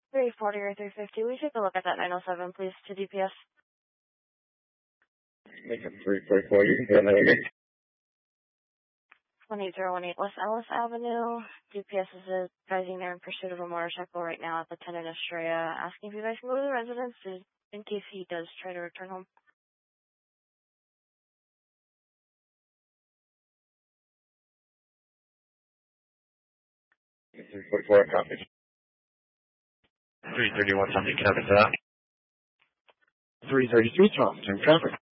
340 or 350. We take a look at that 907, please, to DPS. Make it 344. You can go ahead again. 18018 West Ellis Avenue. DPS is advising they're in pursuit of a motorcycle right now at the 10 in Estrella, asking if you guys can go to the residence in case he does try to return home. Make it 344, copy. 331, something, copy for that. 333, Tom, turn traffic.